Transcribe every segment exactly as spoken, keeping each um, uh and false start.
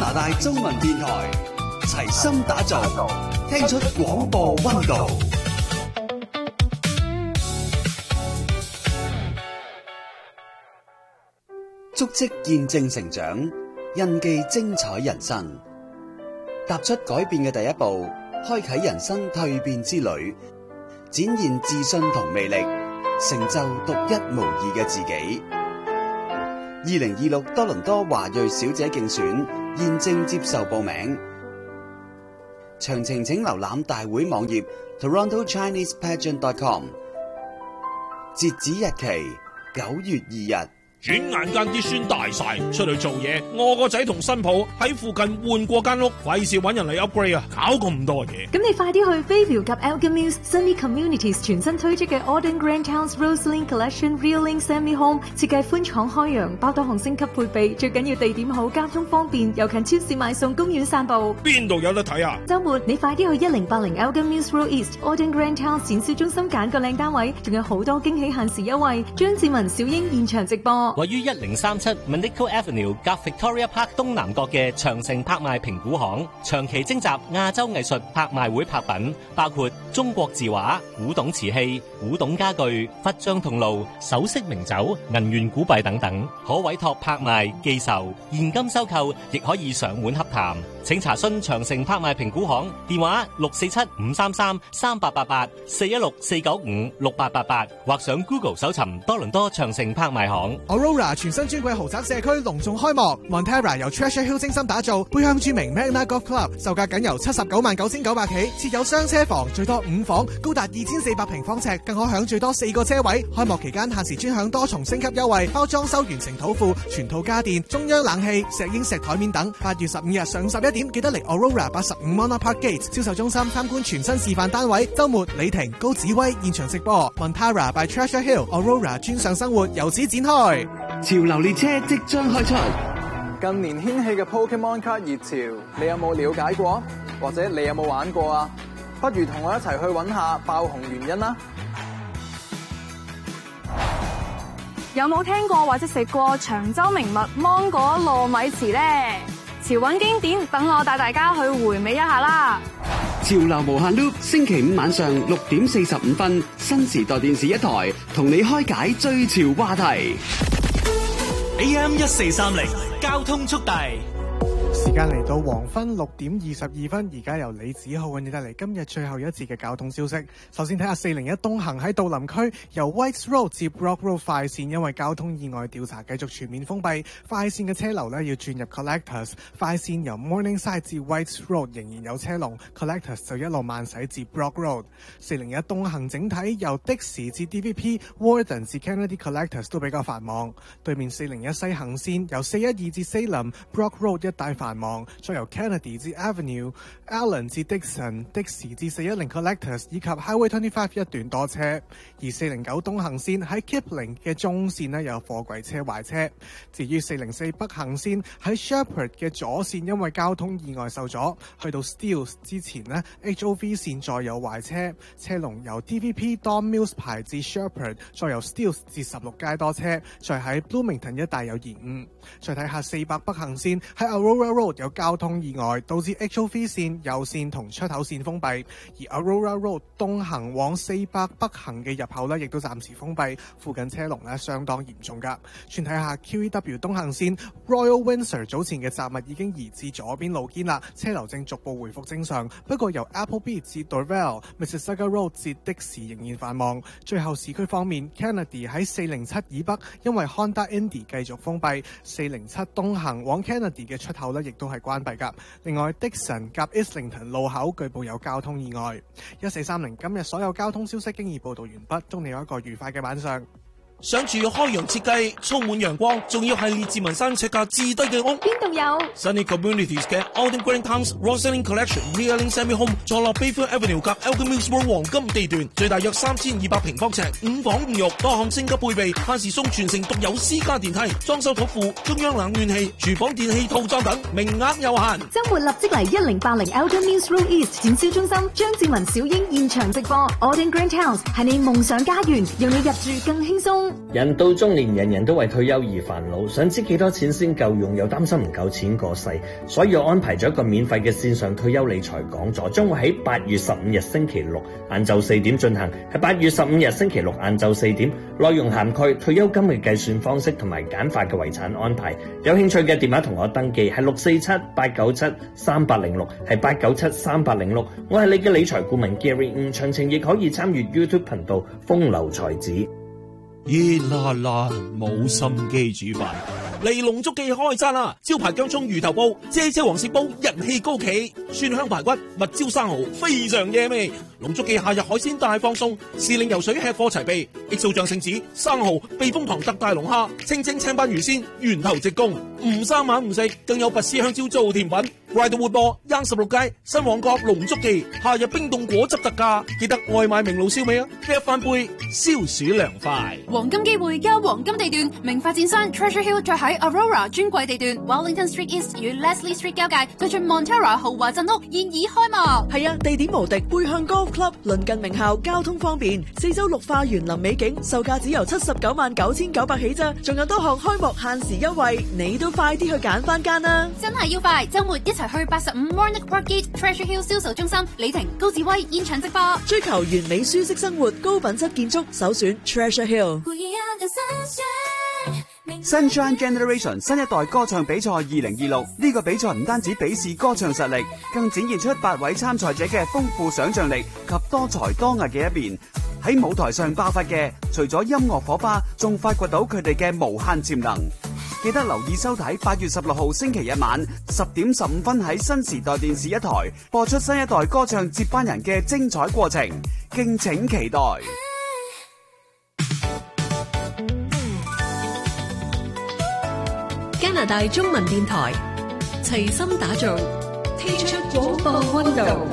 拿大中文電台，齊心打造，聽出廣播溫度。足跡見證成長，印記精彩人生。踏出改變嘅第一步，開啟人生蛻變之旅，展現自信同魅力，成就獨一無二嘅自己。二零二六多倫多華裔小姐競選現正接受報名，詳情請瀏覽大會網頁 toronto chinese pageant dot com， 截止日期九月二日。 轉眼間啲孫大晒，出去做嘢，我個仔同新抱喺附近換過間屋，費事搵人嚟 upgrade 啊，搞咁多嘢。 咁你快啲去 Bayview 及 Elgin Mills Sunny Communities 全新推出嘅 Auden Grand Towns Roseline Collection Realing Semi Home， 設計寬敞開揚，包多項升級配備，最緊要地點好，交通方便，又近超市買餸、公園散步。 邊度有得睇啊？ 週末你快啲去一零八零 Elgin Mills Road East Auden Grand Towns 展銷中心揀個靚單位，仲有好多驚喜限時優惠。張志文、小英現場直播。 位於一零三七 Manico Avenue 夾 Victoria Park 東南角嘅長城拍賣評估行，長期徵集亞洲藝術拍賣會拍品，包括中國字畫、古董瓷器、古董家具、佛像銅爐、首飾名酒、銀元古幣等等，可委託拍賣、寄售、現金收購，亦可以上門洽談。請查詢長城拍賣評估行電話六四七五三三三八八八四一六四九五六八八八，或上 Google 搜尋多倫多長城拍賣行。 Aurora 全新尊貴豪宅社區隆重開幕 ，Montera 由 Treasure Hill 精心打造，背向著名 Magna Golf Club， 售價僅由七十九萬九千九百起，設有雙車房，最多五房，高達二千四百平方尺，更可享最多四個車位。開幕期間限時專享多重升級優惠，包裝修完成土庫、全套家電、中央冷氣、石英石台面等。八月十五日上午十一點，記得嚟 Aurora 八十五 Monarch Park Gate 銷售中心參觀全新示範單位。週末李婷、高子威現場直播 Montera by Treasure Hill Aurora 專上生活由此展開。 潮流列車即將開出， 近年掀起嘅 Pokemon 卡熱潮，你有冇了解過？或者你有冇玩過啊？不如同我一齊去揾下爆紅原因啦！ 有冇聽過或者食過長洲名物芒果糯米糍呢？潮韻經典，等我帶大家去回味一下啦！ 潮流無限 loop， 星期五晚上六點四十五分，新時代電視一台同你開解最潮話題。 A M 一四三零交通速遞。 時間嚟到黃昏六點二十二分，而家由李子浩為你帶嚟今日最後一節嘅交通消息。首先睇下四零一東行喺道林區由 Whites Road 接 Brock Road 快線，因為交通意外調查繼續全面封閉，快線嘅車流呢要轉入 Collectors， 快線由 Morningside 至 Whites Road 仍然有車龍， Collectors 就一路慢駛至 Brock Road。四零一東行整體由的士至 D V P、Warden 至 Kennedy Collectors 都比較繁忙，對面四零一西行線由四一二至 Salem、Brock Road 一帶繁忙，再由 Kennedy 至 Avenue、Allen 至 Dixon、的士至四一零 Collectors 以及 Highway 二十五一段多車，而四零九東行線喺 Kipling 嘅中線呢有貨櫃車壞車。至於四零四北行線喺 Shepherd 嘅左線因為交通意外受阻，去到 Steeles 之前呢 H O V 線再有壞車，車龍由 D V P Don Mills 排至 Shepherd， 再由 Steeles 至十六街多車，再喺 Bloomington 一帶有延誤。再睇下四百北行線喺 Aurora Road 有交通意外，導致 H O V 線右線同出口線封閉，而 Aurora Road 東行往四百北行嘅入口呢亦都暫時封閉，附近車龍呢相當嚴重㗎。轉睇下 Q E W 東行線 Royal Windsor 早前嘅雜物已經移至左邊路肩啦，車流正逐步回復正常，不過由 Appleby 至 Dorval、Mississauga Road 至的士仍然繁忙。最後市區方面 Kennedy 喺四零七以北因為 Honda Indy 繼續封閉，四零七東行往 Kennedy 嘅出口呢亦都係關閉㗎。另外 Dixon 及 Islington 路口據報有交通意外。一四三零今日所有交通消息經已報道完畢，祝你有一個愉快嘅晚上。 想住開揚設計，充滿陽光，仲要係列治文山尺價至低嘅屋， 邊度有 Sunny Communities 嘅 Auden Grand Towns Roseline Collection Realing Semi Home 坐落 Bayview Avenue 及 Elgin Mills Road 黃金地段，最大約三千二百平方尺，五房五浴，多項升級配備，限時送全城獨有私家電梯、裝修土庫、中央冷暖氣、廚房電器套裝等，名額有限。 周末立即嚟一零八零 Elgin Mills Road East 展銷中心，張志文、小英現場直播 Auden Grand Towns 係你夢想家園，讓你入住更輕鬆。 人到中年，人人都為退休而煩惱，想知幾多錢先夠用，又擔心唔夠錢過世，所以我安排咗一個免費嘅線上退休理財講座，將會喺八月十五日星期六晏晝四點進行。喺八月十五日星期六晏晝四點，內容涵蓋退休金嘅計算方式同埋簡化嘅遺產安排。有興趣嘅電話同我登記係六四七八九七三八零六，係八九七三八零六。我係你嘅理財顧問 Gary， 嗯，詳情亦可以參與 YouTube 頻道風流才子。 熱辣辣冇心機煮飯，嚟龍足記開餐啦！招牌薑葱魚頭煲、啫啫黃鱔煲人氣高企，蒜香排骨、蜜椒生蠔非常惹味。龍足記夏日海鮮大放送，時令游水吃貨齊備，X O醬聖子、生蠔、避風塘特大龍蝦、清清青斑魚鮮，源頭直供，唔生猛唔食，更有拔絲香蕉做甜品。來到活播央十六街新旺角龍足記，夏日冰凍果汁特價，記得外賣名爐燒味啊！一翻杯消暑涼快。 黃金機會加黃金地段，明發展商 Treasure Hill 再喺 Aurora 專櫃地段 Wellington Street East 與 Leslie Street 交界，對進 Montera 豪華鎮屋現已開幕。 係啊，地點無敵，背向 Golf Club， 鄰近名校，交通方便，四周綠化園林美景，售價只由七十九萬九千九百起咋，仲有多項開幕限時優惠，你都快啲去揀翻間啦！ 真係要快，週末一齊去八十五 Mornick Park Gate Treasure Hill 銷售中心，李婷、高志威現場直播， 追求完美舒適生活，高品質建築，首選 Treasure Hill。 Sunshine Generation 新一代歌唱比賽二零二六，呢個比賽唔單止比試歌唱實力，更展現出八位參賽者嘅豐富想象力及多才多藝嘅一面。喺舞台上爆發嘅，除咗音樂火花，仲發掘到佢哋嘅無限潛能。記得留意收睇八月十六號星期日晚十點十五分喺新時代電視一台播出新一代歌唱接班人嘅精彩過程，敬請期待。 加拿大中文電台齊心打造聽出廣播溫度。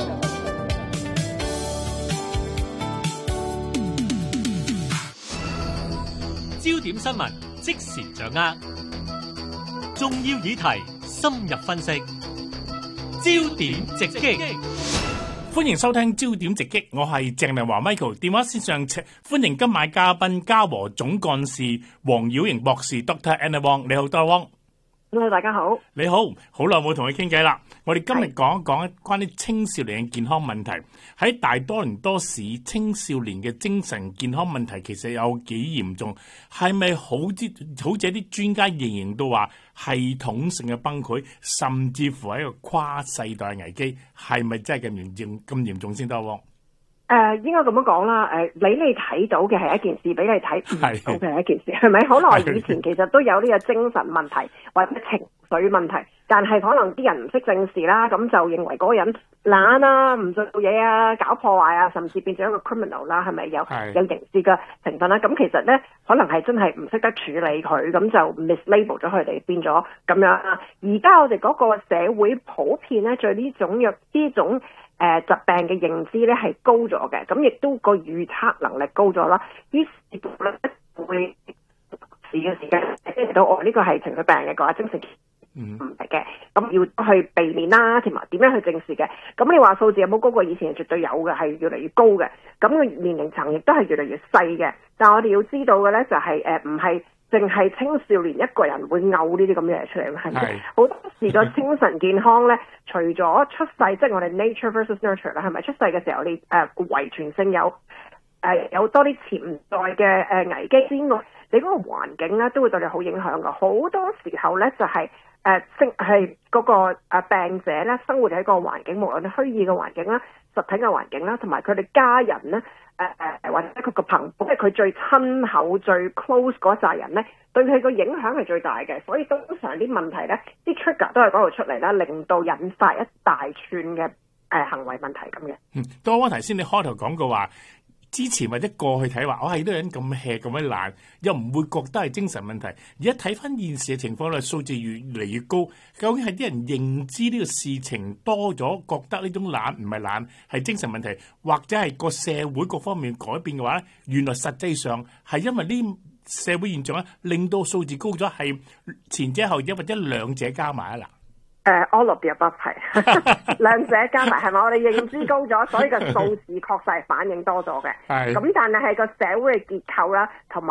焦點新聞即時掌握，重要議題深入分析，焦點直擊。 歡迎收聽焦點直擊，我係鄭麗華 Michael。電話線上歡迎今晚嘉賓嘉禾總幹事黃曉瑩博士 Doctor Anna Wong。你好 ，Doctor Wong。 Hello，大家好。 你好，好耐冇同你傾偈啦。我哋今日講一講關於青少年嘅健康問題。喺大多倫多市，青少年嘅精神健康問題其實有幾嚴重，係咪好啲？好似啲專家仍然都話系統性嘅崩潰，甚至乎係一個跨世代危機，係咪真係咁嚴重？咁嚴重先得喎？ 誒、呃，應該咁樣講啦。誒、呃，俾你睇到嘅係一件事，俾你睇唔到嘅係一件事，係咪？好耐以前其實都有呢個精神問題或者情緒問題，但係可能啲人唔識正視啦，咁就認為嗰個人懶啊，唔做嘢啊，搞破壞啊，甚至變咗一個 criminal 啦，係咪有有刑事嘅成分啦？咁其實咧，可能係真係唔識得處理佢，咁就 mislabel 咗佢哋，變咗咁樣啦。而家我哋嗰個社會普遍咧，對呢種藥呢種。誒、呃、疾病嘅認知咧係高咗嘅，咁亦都個預測能力高咗啦。於是咧會試嘅時間，即係到我呢個係情緒病嘅個精神唔係嘅，咁要去避免啦，同埋點樣去正視嘅。咁你話數字有冇高過以前？絕對有嘅，係越嚟越高嘅。咁個年齡層亦都係越嚟越細嘅。但係我哋要知道嘅咧就係誒唔係。淨係青少年一個人會嘔呢啲咁嘅嘢出嚟，係咪？好多時個精神健康咧，除咗出世，即係我哋 nature versus nurture 啦，係咪？出世嘅時候你誒、呃、遺傳性有誒、呃、有多啲潛在嘅誒、呃、危機之外，你嗰個環境咧都會對你好影響噶。好多時候咧就係誒生係嗰個誒病者咧生活喺個環境，無論係虛擬嘅環境啦、實體嘅環境啦，同埋佢哋家人咧。誒、呃、或者佢個朋友，即係佢最親厚、最 close 嗰扎人咧，對佢個影響係最大嘅。所以通常啲問題咧，啲 trigger 都係嗰度出嚟啦，令到引發一大串嘅誒、呃、行為問題咁嘅。 嗯，多問題先，你開頭講過話，之前或者過去睇話，我係都有人咁 hea 咁樣懶，又唔會覺得係精神問題。而家睇翻現時嘅情況咧，數字越嚟越高，究竟係啲人認知呢個事情多咗，覺得呢種懶唔係懶，係精神問題，或者係個社會各方面改變嘅話咧，原來實際上係因為呢社會現象咧，令到數字高咗，係前者後者或者兩者加埋啊嗱。 誒、uh, all of the above 係兩者加埋係咪？我哋認知高咗，所以個數字確實係反應多咗嘅。係咁，但係係個社會嘅結構啦，同埋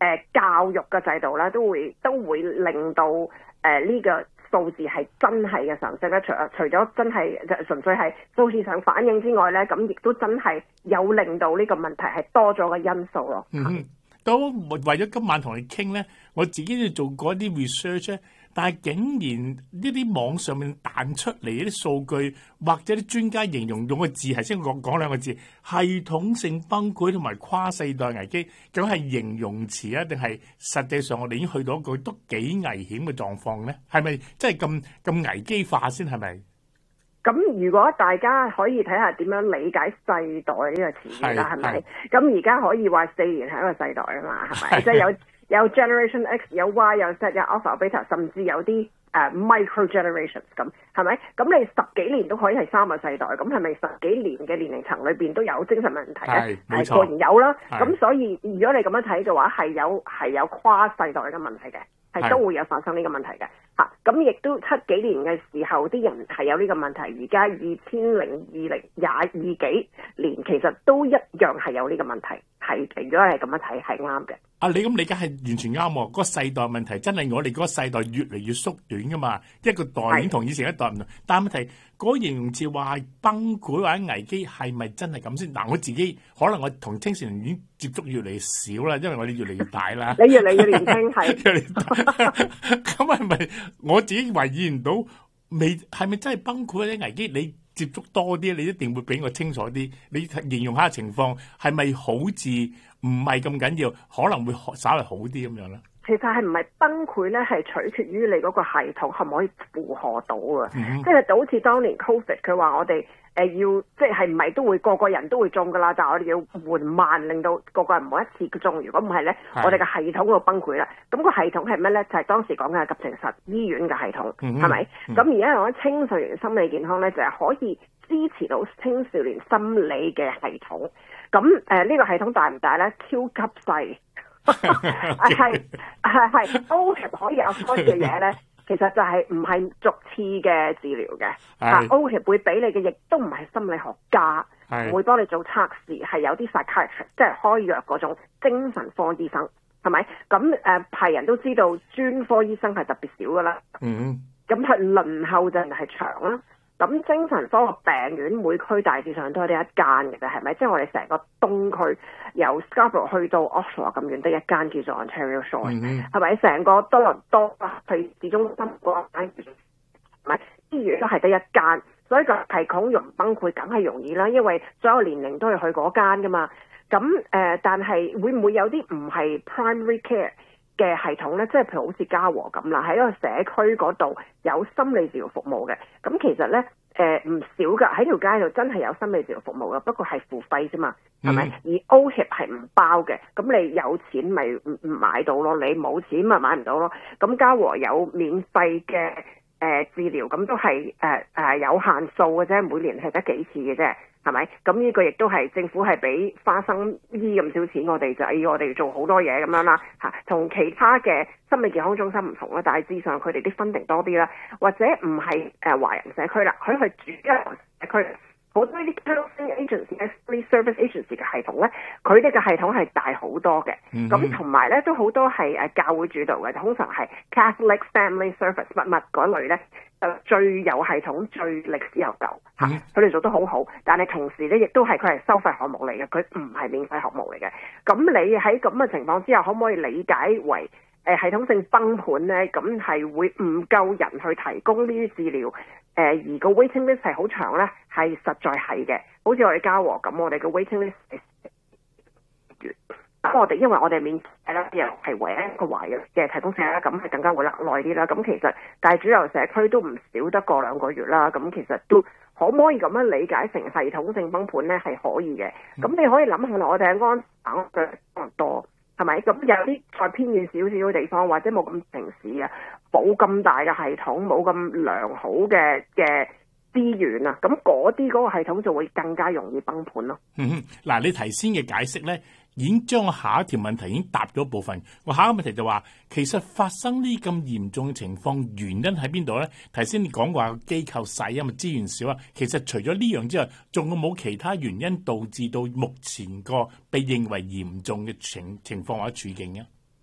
呃、教育嘅制度咧，都會都會令到誒呢、呃這個數字係真係嘅上升咧。除除咗真係純粹係數字上反映之外咧，咁亦都真係有令到呢個問題係多咗嘅因素咯。 嗯哼，都為咗今晚同你傾咧，我自己都做過一啲 research 咧。但係竟然呢啲網上面彈出嚟一啲數據，或者啲專家形容用個字係先講講兩個字，系統性崩潰同埋跨世代危機，究竟係形容詞啊，定係實際上我哋已經去到一個都幾危險嘅狀況咧？係咪真係咁咁危機化先係咪？ 咁如果大家可以睇下點樣理解世代呢個詞語啦，係咪？咁而家可以話四年係一個世代啊嘛，係咪？即係有。有 Generation X， 有 Y， 有 Z， 有 Alpha、Beta， 甚至有啲誒、uh, Micro Generations 咁，係咪？咁你十幾年都可以係三個世代，咁係咪十幾年嘅年齡層裏邊都有精神問題咧？係固然有啦。咁所以如果你咁樣睇嘅話，係有係有跨世代嘅問題嘅，係都會有發生呢個問題嘅嚇。咁亦都七幾年嘅時候，啲人係有呢個問題。而家二千零二零廿二幾年，其實都一樣係有呢個問題。係，如果係咁樣睇，係啱嘅。 啊，你咁理解係完全啱喎。嗰個世代問題真係我哋嗰個世代越嚟越縮短噶嘛，一個代已經同以前一代唔同。但係問題嗰個形容詞話係崩潰或者危機係咪真係咁先？嗱，我自己可能我同青少年已經接觸越嚟越少啦，因為我哋越嚟越大啦。 你越嚟越年輕係。 咁係咪我自己懷疑唔到未係咪真係崩潰或者危機？你接觸多啲，你一定會比我清楚啲。你形容下情況係咪好似唔係咁緊要，可能會稍微好啲咁樣咧？ 其實係唔係崩潰咧？係取決於你嗰個系統可唔可以負荷到啊？ 嗯、 即係就好似當年 Covid， 佢話我哋誒、呃、要即係唔係都會個個人都會中噶啦，但係我哋要緩慢，令到個個人每一次中。如果唔係咧，我哋嘅系統會崩潰啦。咁、那個系統係咩咧？就係、是、當時講嘅急症室醫院嘅系統，係咪？咁而家講青少年心理健康咧，就係、是、可以支持到青少年心理嘅系統。咁誒呢個系統大唔大咧？超級細。係係係 O H I P 可以 afford 嘅嘢咧，其實就係唔係逐次嘅治療嘅。啊 O H I P 會俾你嘅，亦都唔係心理學家，唔會幫你做測試，係有啲 psychiatrist 即係開藥嗰種精神科醫生，係咪？咁誒係人都知道專科醫生係特別少噶啦。嗯，咁係輪候陣係長啦。咁精神科嘅病院每區大致上都係得一間嘅啫，係咪？即係我哋成個東區由 Scarborough 去到 Oshawa 咁遠，得一間叫做 Ontario Shores，係咪？成個多倫多去市中心嗰間，係咪？醫院都係得一間，所以個系統容崩潰梗係容易啦，因為所有年齡都係去嗰間噶嘛。咁誒、呃，但係會唔會有啲唔係 primary care嘅系統咧？即係譬如好似嘉禾咁啦，喺一個社區嗰度有心理治療服務嘅。咁其實咧誒唔少噶，喺條街度真係有心理治療服務嘅，不過係付費啫嘛，係咪？而 O H I P 係唔包嘅，咁你有錢咪唔唔買到咯，你冇錢咪買唔到咯。咁嘉禾有免費嘅誒治療，咁都係誒誒有限數嘅啫，每年係得幾次嘅啫。係咪？咁呢個亦都係政府係俾花生醫咁少錢，我哋就要我哋做好多嘢咁樣啦嚇。同其他嘅心理健康中心唔同啦，大致上佢哋啲分定多啲啦，或者唔係誒華人社區啦，佢係主一社區。好多呢啲 counseling agency、free service agency 嘅系統咧，佢哋嘅系統係大好多嘅。咁同埋咧都好多係誒教會主導嘅，通常係 Catholic Family Service 乜乜嗰類咧，就最有系統、最歷史悠久嚇。佢哋做得好好，但係同時咧亦都係佢係收費項目嚟嘅，佢唔係免費項目嚟嘅。咁你喺咁嘅情況之下，可唔可以理解為誒系統性崩盤咧？咁係會唔夠人去提供呢啲治療？誒、呃、而個 waiting list 係好長咧，係實在係嘅。好似我哋嘉禾咁，我哋嘅 waiting list 係月。咁我哋因為我哋免費啦，又係唯一一個華裔嘅提供者啦，咁係更加會耐啲啦。咁其實但係主流社區都唔少得過兩個月啦。咁其實都可唔可以咁樣理解成系統性崩盤咧？係可以嘅。咁你可以諗下，我哋喺安省嘅多倫多。係咪？咁有啲再偏遠少少嘅地方，或者冇咁城市啊，冇咁大嘅系統，冇咁良好嘅嘅資源啊，咁嗰啲嗰個系統就會更加容易崩盤咯。 嗯哼，嗱，你頭先嘅解釋咧，已經將我下一條問題已經答咗部分。我下一個問題就話，其實發生呢咁嚴重嘅情況，原因喺邊度咧？頭先你講話機構細啊，嘛資源少啊。其實除咗呢樣之外，仲有冇其他原因導致到目前個被認為嚴重嘅情情況或者處境啊？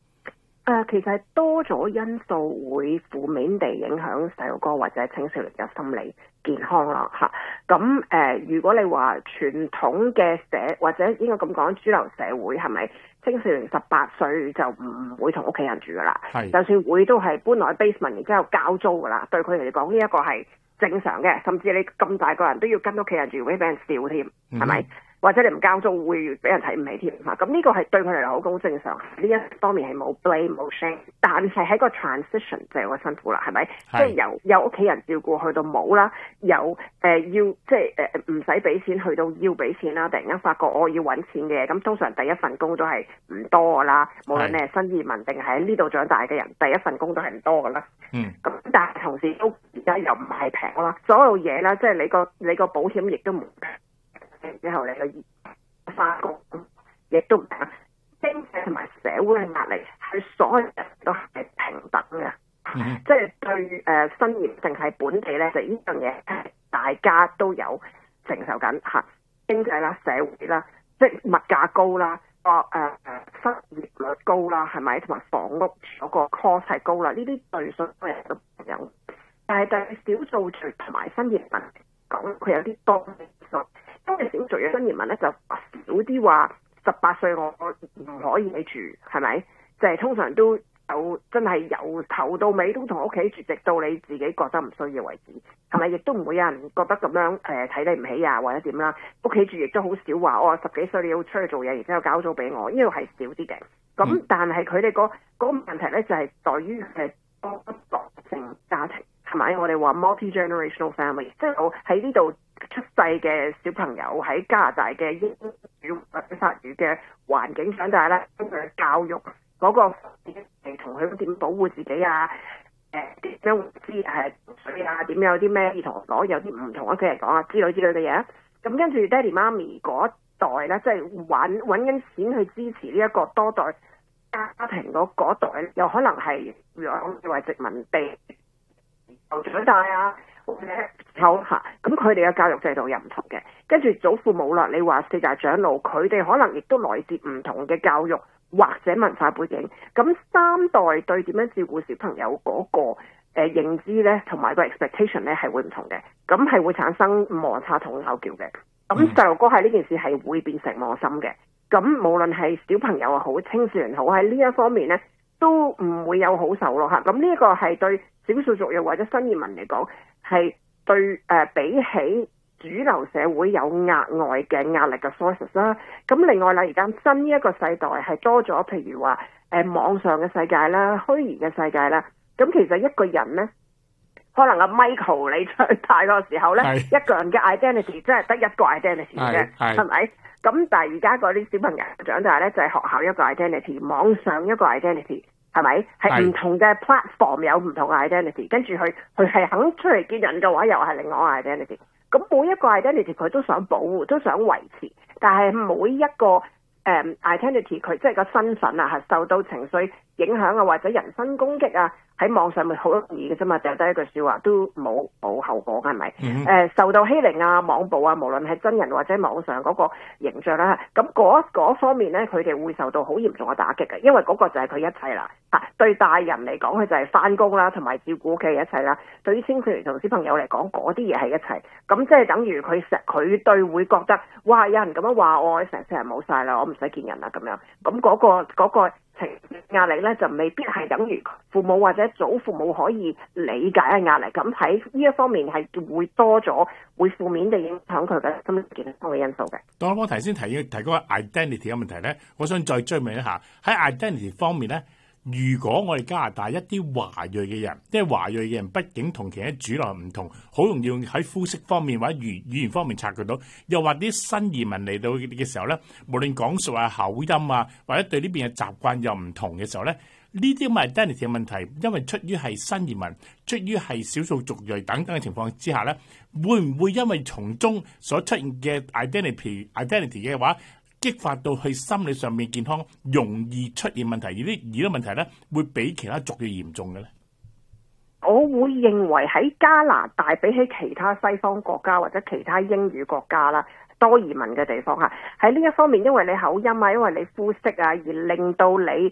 誒，其實係多咗因素會負面地影響細路哥或者青少年嘅心理健康啦嚇。咁誒，如果你話傳統嘅社或者應該咁講主流社會係咪青少年十八歲就唔會同屋企人住噶啦？係，就算會都係搬落去 basement，然之後交租噶啦。對佢哋嚟講，呢一個係正常嘅，甚至你咁大個人都要跟屋企人住，會俾人笑添，係咪？或者你唔交租會俾人睇唔起添嚇，咁呢個係對佢哋嚟講好正常，呢一方面係冇 blame 冇 shame， 但係喺個 transition 就有個辛苦啦，係咪？即係由有屋企人照顧去到冇啦，由誒、呃、要即係誒唔使俾錢去到要俾錢啦，突然間發覺我要揾錢嘅，咁通常第一份工都係唔多噶啦，無論你係新移民定係喺呢度長大嘅人，第一份工都係唔多噶啦。嗯。咁但係同時都而家又唔係平啦，所有嘢啦，即係你個你個保險亦都唔平。之後你嘅返工亦都唔平，經濟同埋社會嘅壓力係所有人都係平等嘅，嗯、即係對誒、呃、新移民定係本地咧，就呢樣嘢係大家都有承受緊嚇，經濟啦、社會啦，即係物價高啦，個誒誒失業率高啦，係咪？同埋房屋嗰個 cost 係高啦，呢啲對所有人都有，但係對少數族同埋新移民講，佢有啲多因素。因為少數嘅新移民咧就少啲話十八歲我唔可以你住，係咪？就係、是、通常都有真係由頭到尾都同屋企住，直到你自己覺得唔需要為止，係咪？亦都唔會有人覺得咁樣誒睇、呃、你唔起啊或者點啦。屋企住亦都好少話，我、哦、十幾歲你要出去做嘢，然之後交租俾我，呢個係少啲嘅。咁、嗯、但係佢哋個嗰個問題咧就係、是、在於誒多國性家庭，係咪？我哋話 multi-generational family， 即係我喺呢度出世嘅小朋友喺加拿大嘅英語或者法語嘅環境長大咧，咁佢嘅教育嗰、那個係同佢點保護自己啊，誒點樣知誒水啊，點樣有啲咩要同我講，有啲唔同屋企人講啊之類之類嘅嘢。咁跟住爹哋媽咪嗰代咧，即係揾揾緊錢去支持呢一個多代家庭嗰嗰代，又可能係如果我哋殖民地由長大啊。好嚇，咁佢哋嘅教育制度又唔同嘅，跟住祖父母啦，你話四大長老，佢哋可能亦都來自唔同嘅教育或者文化背景，咁三代對點樣照顧小朋友嗰、那個誒、呃、認知咧，同埋個 expectation 咧係會唔同嘅，咁係會產生摩擦同拗撬嘅，咁細路哥喺呢件事係會變成磨心嘅，咁無論係小朋友又好，青少年好，喺呢一方面咧都唔會有好受咯嚇，咁呢一個係對少數族裔或者新移民嚟講。係對誒、呃、比起主流社會有額外嘅壓力嘅 sources 啦。咁另外啦，而家新呢一個世代係多咗，譬如話誒、呃、網上嘅世界啦、虛擬嘅世界啦。咁其實一個人咧，可能阿 Michael 你長大嗰時候咧，一個人嘅 identity 真係得一個 identity 嘅，係咪？咁但係而家嗰啲小朋友長大咧，就係、是、學校一個 identity， 網上一個 identity。係咪？係唔同嘅 platform 有唔同嘅 identity， 跟住佢佢係肯出嚟見人嘅話，又係另外一個 identity。咁每一個 identity 佢都想保護，都想維持，但係每一個誒、um, identity 佢即係個身份啊，係受到情緒影響啊，或者人身攻擊啊，喺網上咪好容易嘅啫嘛，就得一句説話都冇冇後果，係咪？誒、mm-hmm. 呃、受到欺凌啊、網暴啊，無論係真人或者網上嗰個形象啦，咁嗰嗰方面咧，佢哋會受到好嚴重嘅打擊嘅，因為嗰個就係佢一切啦。嚇，對大人嚟講，佢就係翻工啦，同埋照顧屋企一切啦。對於青少年同小朋友嚟講，嗰啲嘢係一切。咁即係等於佢成佢對會覺得，哇！有人咁樣話我，成世人冇晒啦，我唔使見人啦咁樣。咁嗰個嗰個情壓力咧，就未必係等於父母或者祖父母可以理解嘅壓力。咁喺呢一方面係會多咗，會負面地影響佢嘅心理健康嘅因素嘅。 當我頭先提提嗰個 identity 嘅問題咧，我想再追問一下喺 identity 方面咧。如果我哋加拿大一啲華裔嘅人，即係華裔嘅人，畢竟同其他主流唔同，好容易喺膚色方面或者語語言方面察覺到，又或啲新移民嚟到嘅時候咧，無論講述啊、口音啊，或者對呢邊嘅習慣又唔同嘅時候咧，呢啲咁嘅 identity 嘅問題，因為出於係新移民，出於係少數族裔等等嘅情況之下咧，會唔會因為從中所出現嘅 identity identity 嘅話，激發到去心理上面健康容易出現問題，而啲而啲問題咧會比其他族裔嚴重嘅咧？ 我會認為喺加拿大比起其他西方國家或者其他英語國家啦，多移民嘅地方嚇，喺呢一方面，因為你口音啊，因為你膚色啊，而令到你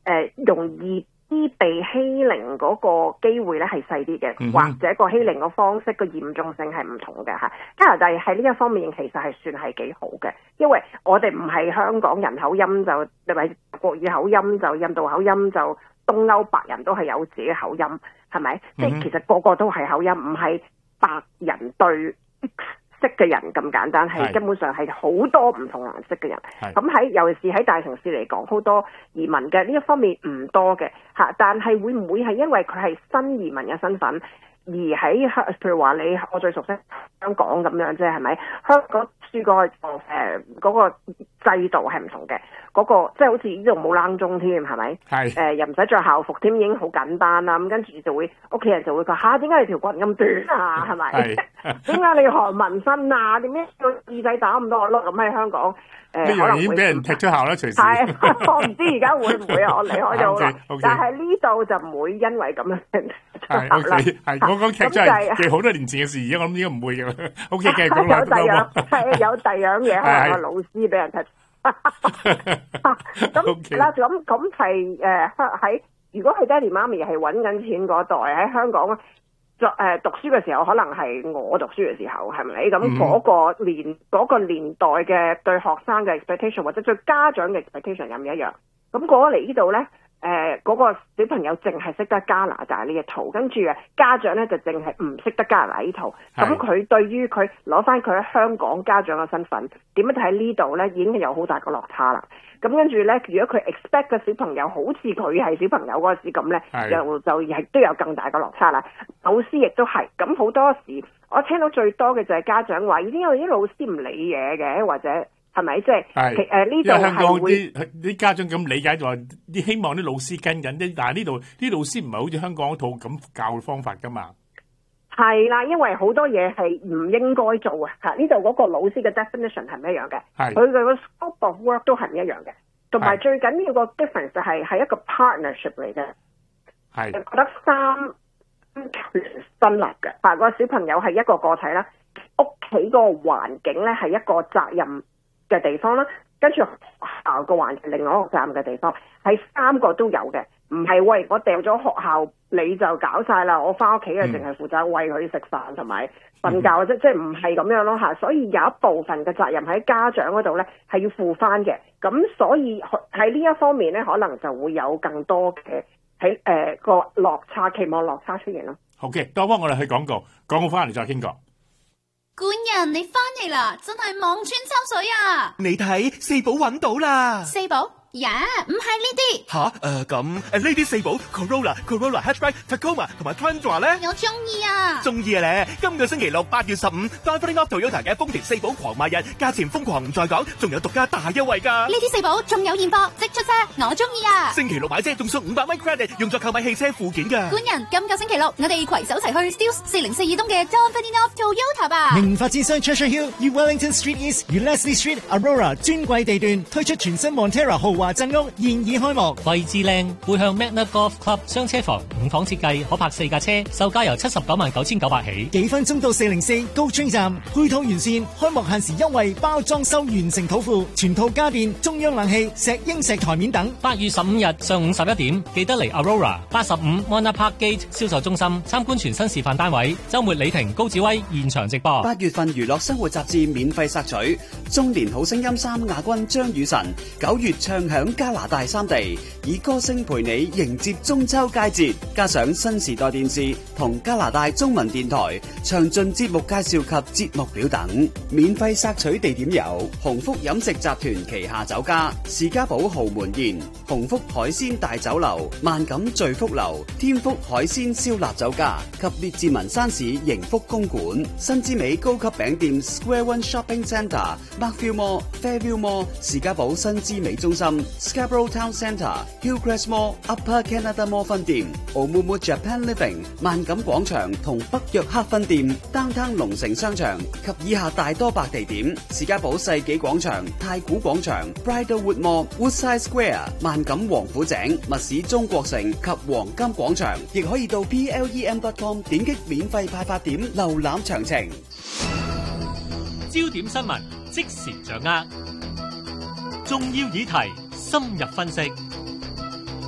呃、容易啲被欺凌嗰個機會咧係細啲嘅， 嗯、 或者個欺凌嘅方式個嚴重性係唔同嘅嚇。加拿大喺呢一方面其實係算係幾好嘅，因為我哋唔係香港人口音就，你咪國語口音就印度口音就東歐白人都係有自己嘅口音，係咪？即係、嗯、其實個個都係口音，唔係白人對識嘅人咁簡單，係根本上係好多唔同顏色嘅人。咁喺尤其是喺大城市嚟講，好多移民嘅呢一方面唔多嘅嚇，但係會唔會係因為佢係新移民嘅身份，而喺譬如話你我最熟悉香港咁樣啫，係咪？香港書個誒嗰個制度係唔同嘅，嗰、嗰個即係好似呢度冇冷鐘添，係咪？係誒、呃、又唔使着校服添，已經好簡單啦。咁跟住就會屋企人就會講嚇，點解你條骨咁短啊？係咪？點解你學紋身啊？點解個耳仔打咁多個窿？咁喺香港誒，可能已經俾人踢出校啦，隨時。係我唔知而家會唔會啊？我離開咗啦， okay, okay. 但係呢度就唔會因為咁樣出校啦。係我講劇真係幾好多年前嘅事，而家我諗應該唔會嘅啦。O K， 繼續講啦。有第樣係有第樣嘢，可能個老師俾人踢。咁啦，咁咁係誒喺如果佢爹哋媽咪係揾緊錢嗰代喺香港。作誒讀書嘅時候，可能係我讀書嘅時候，係咪？咁嗰個年嗰、嗰個年代嘅對學生嘅 expectation 或者對家長嘅 expectation 有唔一樣？咁過嚟呢度咧，誒、呃、嗰、嗰個小朋友淨係識得加拿大呢一套，跟住啊家長咧就淨係唔識得加拿大呢套。咁佢對於佢攞翻佢喺香港家長嘅身份，點樣睇呢度咧，已經有好大個落差啦。咁跟住咧，如果佢 expect 嘅小朋友好似佢係小朋友嗰陣時咁咧，就就亦都有更大嘅落差啦。老師亦都係，咁好多時我聽到最多嘅就係家長話，已經有啲老師唔理嘢嘅，或者係咪即係誒呢度係會啲啲家長咁理解就話，啲希望啲老師跟緊啲，但係呢度啲老師唔係好似香港嗰套咁教嘅方法噶嘛。係啦，因為好多嘢係唔應該做啊！嚇，呢度嗰個老師嘅 definition 係唔一樣嘅，佢嘅個 scope of work 都係唔一樣嘅，同埋最緊要個 difference 就係係一個 partnership 嚟嘅，係覺得三權分立嘅，但係個小朋友係一個個體啦，屋企個環境咧係一個責任嘅地方啦，跟住學校個環境另外一個責任嘅地方，係三個都有嘅。唔係喂，我掉咗學校你就搞晒啦，我翻屋企啊，淨係負責餵佢食飯同埋瞓覺啫，即係唔係咁樣咯嚇。所以有一部分嘅責任喺家長嗰度咧係要負翻嘅，咁所以喺呢一方面咧，可能就會有更多嘅喺誒個落差，期望落差出現咯。好嘅，多幫我哋去廣告，廣告翻嚟再傾過。 官人你翻嚟啦，真係望穿秋水啊！ 你睇四寶揾到啦， 四寶。呀，唔係呢啲吓，誒咁誒呢啲四寶 Corolla、Corolla Hatchback、Tacoma 同埋 Tundra 咧， 我中意啊， 中意啊咧！今個星期六八月十五 ，Driving Up Toyota 嘅豐田四寶狂賣日，價錢瘋狂唔再講，仲有獨家大優惠噶。 呢啲四寶仲有現貨，即出車，我中意啊！ 星期六買車仲送五百蚊 credit， 用作購買汽車附件噶。 官人，今個星期六我哋攜手齊去 Steeles 四零四二東嘅 Driving Up Toyota 吧。 名發展商 Treasure Hill 與 Wellington Street East 與 Leslie Street Aurora 專櫃地段推出全新 Montera 豪華鎮屋。現已開幕， 位置靚，背向 Magna Golf Club 雙車房，五房設計，可泊四架車，售價由七十九萬九千九百起。 幾分鐘到四零四高川站，配套完善，開幕限時優惠，包裝修完成土庫，全套家電、中央冷氣、石英石台面等。 八月十五日上午十一點，記得嚟 Aurora 八十五 Mona Park Gate 銷售中心參觀全新示範單位。週末李婷、高志威現場直播。 八月份娛樂生活雜誌免費索取，中年好聲音三亞軍張雨晨，九月唱響加拿大三地，以歌聲陪你迎接中秋佳節，加上新時代電視同加拿大中文電台詳盡節目介紹及節目表等。免費索取地點有鴻福飲食集團旗下酒家士嘉堡豪門宴、鴻福海鮮大酒樓、萬錦聚福樓、天福海鮮燒臘酒家及列治文山市盈福公館、新之美高級餅店 Square One Shopping Centre、Markville Mall、Fairview Mall、士嘉堡新之美中心、Scarborough Town Centre、Hillcrest Mall、Upper Canada Mall 分店、Oumuamua Japan Living、萬錦廣場同北約克分店、Downtown 龍城商場及以下大多白地點：士嘉堡世紀廣場、太古廣場、Bridlewood Mall、Woodside Square、萬錦王府井、密市中國城及黃金廣場，亦可以到 P L E M dot com 點擊免費派發點瀏覽詳情。 焦點新聞即時掌握，重要議題深入分析，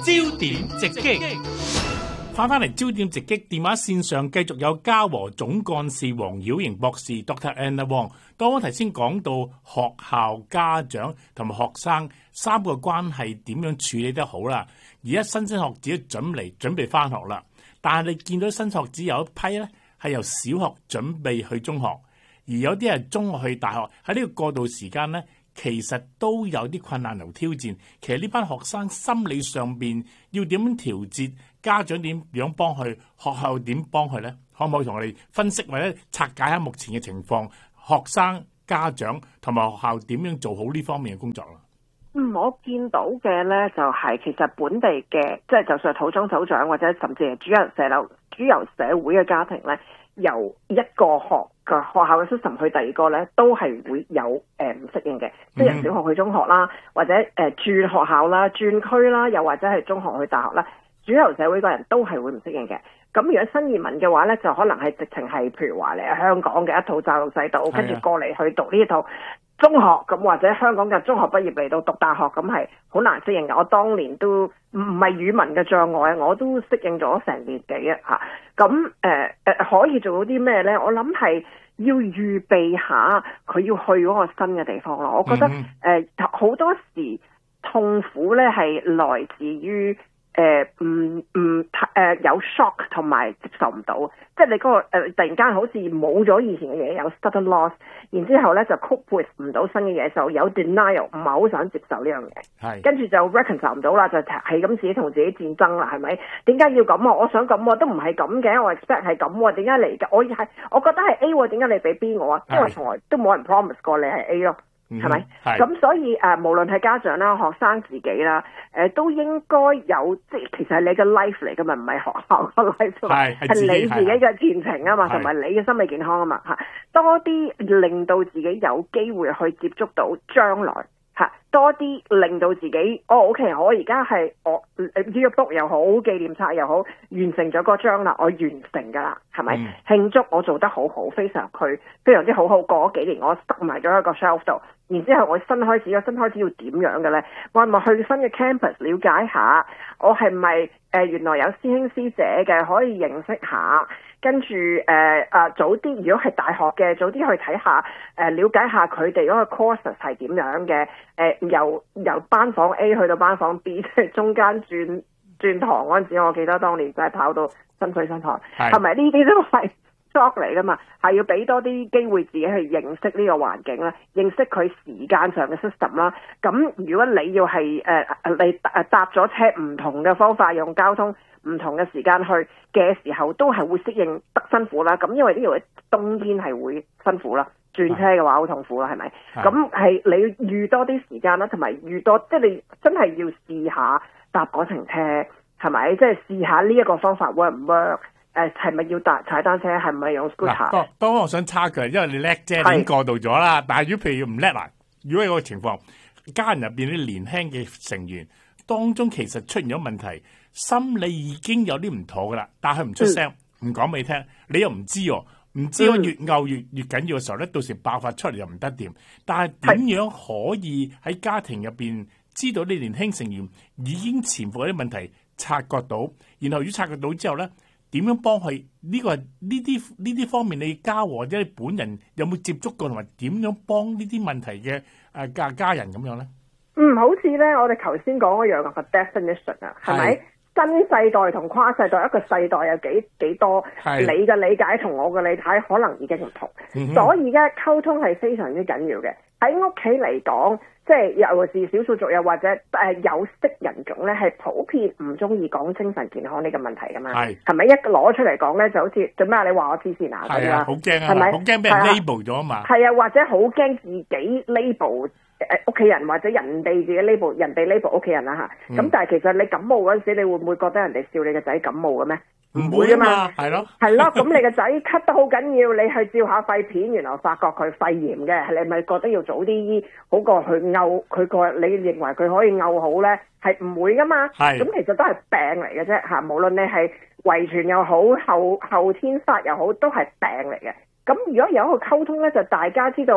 焦點直擊。 翻返嚟焦點直擊，電話線上繼續有嘉禾總幹事黃曉瑩博士 Doctor Anna Wong。當我頭先講到學校、家長同埋學生三個關係點樣處理得好啦，而家新生學子準嚟準備翻學啦，但係你見到新學子有一批咧係由小學準備去中學，而有啲係中學去大學，喺呢個過渡時間咧，其實都有啲困難同挑戰。其實呢班學生心理上邊要點樣調節？家長點樣幫佢？學校點幫佢呢？可唔可以同我哋分析或者拆解下目前嘅情況？學生、家長同埋學校點樣做好呢方面嘅工作啦？ 嗯，我見到嘅呢就係、是、其實本地嘅，即係就算係土生土長或者甚至係主流社樓、主流社會嘅家庭呢，由一個學嘅學校嘅 system 去第二個呢，都係會有誒唔、呃、適應嘅，即係由小學去中學啦，或者誒、呃、轉學校啦、轉區啦，又或者係中學去大學啦。主流社會個人都係會唔適應嘅。咁如果新移民嘅話咧，就可能係直情係譬如話嚟香港嘅一套教育制度，跟住過嚟去讀呢一套中學，咁或者香港嘅中學畢業嚟到讀大學，咁係好難適應嘅。我當年都唔係語文嘅障礙，我都適應咗成年幾啊嚇。咁誒誒可以做到啲咩咧？我諗係要預備下佢要去嗰個新嘅地方咯。我覺得誒好、呃、多時痛苦咧係來自於。誒唔唔誒有 shock 同埋接受唔到，即係你嗰、那個、呃、突然間好似冇咗以前嘅嘢，有 sudden loss， 然之後咧就 cope with 唔到新嘅嘢，就有 denial， 唔係好想接受呢樣嘢，係跟住就 reconcile 唔到啦，就係咁自己同自己戰爭啦，係咪？點解要咁啊？我想咁啊，都唔係咁嘅，我 expect 係咁喎，點解嚟嘅？我係我覺得係 A 喎，點解你俾 B 我啊？因為從來都冇人 promise 過你係 A 咯。係咪？咁、嗯、所以誒、呃，無論係家長啦、學生自己啦，誒、呃、都應該有，即係其實係你嘅 life 嚟噶嘛，唔係學校嘅 life，係係你自己嘅前程啊嘛，同埋你嘅心理健康啊嘛嚇，多啲令到自己有機會去接觸到將來嚇，多啲令到自己，哦 OK， 我而家係我呢個 book 又好，紀念冊又好，完成咗個章啦，我完成㗎啦，係咪？嗯、慶祝我做得好好，非常佢非常之好好，過咗幾年我塞埋咗一個 shelf 度。然之後我新開始，我新開始要點樣嘅咧？我係咪去新嘅 campus 了解下？我係咪誒原來有師兄師姐嘅可以認識下？跟住誒誒早啲，如果係大學嘅，早啲去睇下誒、呃，了解下佢哋嗰個 courses 係點樣嘅？誒、呃、由由班房 A 去到班房 B， 即係中間轉轉堂嗰陣時，我記得當年就係跑到新區新堂，係咪呢啲都係嚟噶嘛，係要俾多啲機會自己去認識呢個環境啦，認識佢時間上嘅 system 啦。咁如果你要係誒誒你誒搭咗車唔同嘅方法用交通唔同嘅時間去嘅時候，都係會適應得辛苦啦。咁因為呢度冬天係會辛苦啦，轉車嘅話好痛苦啦，係咪？咁係你預多啲時間啦，同埋預多即係你真係要試下搭嗰程車，係咪？即係試下呢一個方法 work 唔 work？誒係咪要搭踩單車？係咪用 scooter？當當我想差佢，因為你叻啫，已經過渡咗啦。但係如果譬如唔叻啦，如果有個情況，家人入邊啲年輕嘅成員當中其實出現咗問題，心理已經有啲唔妥噶啦，但係佢唔出聲，唔講俾你聽，你又唔知喎，唔知喎，越拗越越緊要嘅時候咧，到時爆發出嚟又唔得掂。但係點樣可以喺家庭入邊知道你年輕成員已經潛伏嗰啲問題，察覺到，然後如果察覺到之後咧？點樣幫佢呢、這個呢啲呢啲方面？你家或者你本人有冇接觸過，同埋點樣幫呢啲問題嘅誒家家人咁樣咧？ 嗯，好似咧，我哋頭先講嗰樣個 definition 啊，係咪？新世代同跨世代，一個世代有幾幾多？你嘅理解同我嘅理解可能已經唔同，嗯、所以咧溝通係非常之緊要嘅。喺屋企嚟講，即係尤其是少數族又或者誒、呃、有色人種咧，係普遍唔中意講精神健康呢個問題噶嘛。係係咪一攞出嚟講咧，就好似做咩？你話我黐線啊咁啦， 好驚啊，係咪好驚俾人 label 咗啊嘛？係啊，或者好驚自己 label 誒屋企人，或者人哋自己 label 人哋 label 屋企人啦吓。咁、嗯、但係其實你感冒嗰陣時，你會唔會覺得人哋笑你個仔感冒嘅咩？唔會啊嘛，係咯，係咯。咁你個仔咳得好緊要，你去照下肺片，原來發覺佢肺炎嘅，你咪覺得要早啲醫，好過去漚佢個，你認為佢可以漚好咧？係唔會噶嘛？係。咁其實都係病嚟嘅啫嚇，無論你係遺傳又好，後後天發又好，都係病嚟嘅。咁如果有一個溝通咧，就大家知道。誒、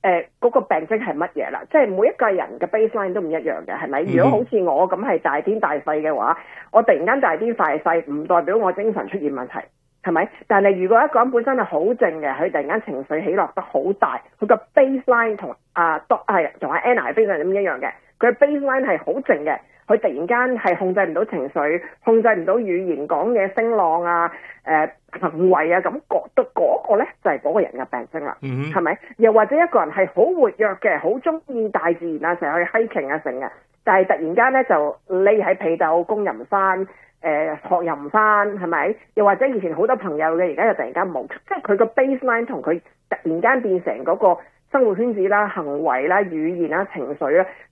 誒嗰個病徵係乜嘢啦？即係每一個人嘅 baseline 都唔一樣嘅，係咪？如果好似我咁係大癲大肺嘅話，我突然間大癲大肺，唔代表我精神出現問題。係咪？但係如果一個人本身係好靜嘅，佢突然間情緒起落得好大，佢個 baseline 同啊都係同阿 Anna 係非常咁一樣嘅。佢嘅 baseline 係好靜嘅，佢突然間係控制唔到情緒，控制唔到語言講嘅聲浪啊、誒、呃、行為啊，咁覺得嗰個咧就係、是、嗰個人嘅病徵啦。嗯，係咪？又或者一個人係好活躍嘅，好中意大自然啊，成日去 hiking 啊，成嘅，但係突然間咧就匿喺被竇工又唔返。誒、呃、學又唔翻，係咪？又或者以前好多朋友嘅，而家又突然間冇，即係佢個 baseline 同佢突然間變成嗰個生活圈子啦、行為啦、語言啦、情緒啦，